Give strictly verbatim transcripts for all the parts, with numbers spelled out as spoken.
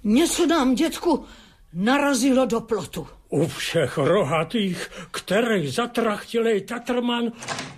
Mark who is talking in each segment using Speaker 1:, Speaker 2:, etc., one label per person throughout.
Speaker 1: Něco nám, dětku, narazilo do plotu.
Speaker 2: U všech rohatých, který zatrachtilej Tatrman.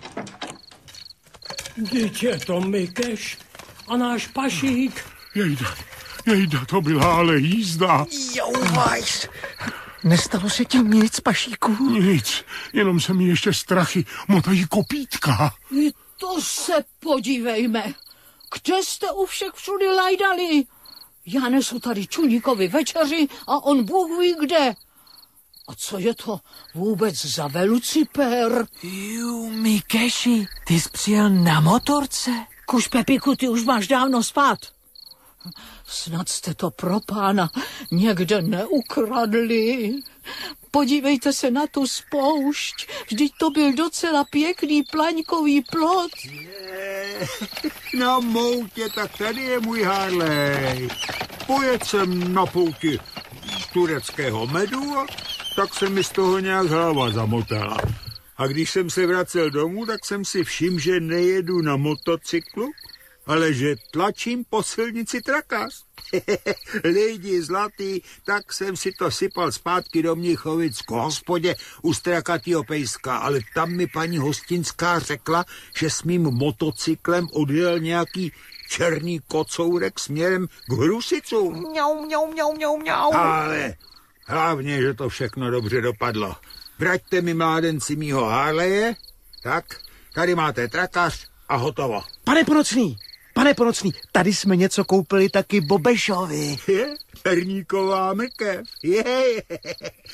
Speaker 2: Dítě to Mikeš a náš Pašík.
Speaker 3: Jejda, jejda, to byla ale jízda.
Speaker 4: Jouvajš, nestalo se ti nic, Pašíku?
Speaker 3: Nic, jenom se mi ještě strachy motají kopítka.
Speaker 1: I to se podívejme. Kde jste u všech všudy lajdali? Já nesu tady Čuníkovi večeři a on Bůh ví kde. A co je to vůbec za velucipér?
Speaker 4: Jú, Mikeši, ty jsi přijel na motorce?
Speaker 1: Kuž, Pepiku, ty už máš dávno spát. Snad jste to pro pána někde neukradli. Podívejte se na tu spoušť. Vždyť to byl docela pěkný plaňkový plot.
Speaker 5: Je, na moutě, tak tady je můj Harley. Pojet jsem na pouti tureckého medu a tak se mi z toho nějak hlava zamotala. A když jsem se vracel domů, tak jsem si všiml, že nejedu na motocyklu, ale že tlačím po silnici Trakas. Lidi zlatý, tak jsem si to sypal zpátky do Mnichovic k hospodě u Strakatýho pejska, ale tam mi paní hostinská řekla, že s mým motocyklem odjel nějaký černý kocourek směrem k Hrusicu.
Speaker 4: Mňau, mňau, mňau, mňau, mňau.
Speaker 5: Ale hlavně, že to všechno dobře dopadlo. Vraťte mi, mládenci, mýho Harleje. Tak, tady máte Trakař a hotovo.
Speaker 4: Pane Ponocný, pane Ponocný, tady jsme něco koupili taky Bobešovi.
Speaker 5: Je, perníková mrkev. Je,